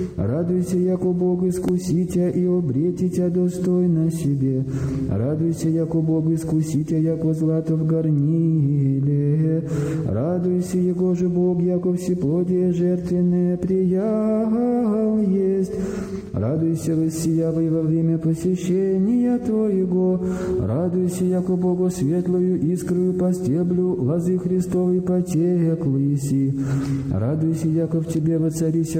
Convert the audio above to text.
Радуйся, яко Бог искуситя и обретитя достойно себе. Радуйся, яко Бог искуситя, яко злато в горниле. Радуйся, яко же Бог, яко всеплодие жертвенное приял есть. Радуйся, воссиявай во время посещения Твоего. Радуйся, яко Богу светлую искрою по стеблю лозы Христовой потеклыси. Радуйся, яко в Тебе воцарися